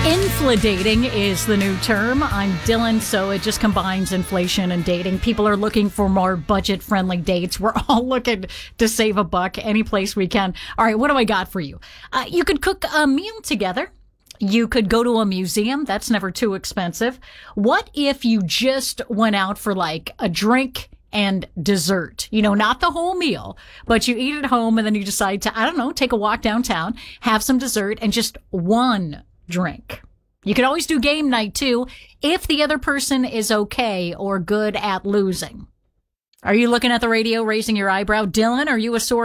Infladating is the new term. I'm Dylan, so it just combines inflation and dating. People are looking for more budget-friendly dates. We're all looking to save a buck any place we can. All right, what do I got for you? You could cook a meal together. You could go to a museum. That's never too expensive. What if you just went out for like a drink and dessert? You know, not the whole meal, but you eat at home and then you decide to, I don't know, take a walk downtown, have some dessert, and just one drink. You could always do game night too, if the other person is okay or good at losing. Are you looking at the radio, raising your eyebrow? Dylan, are you a sore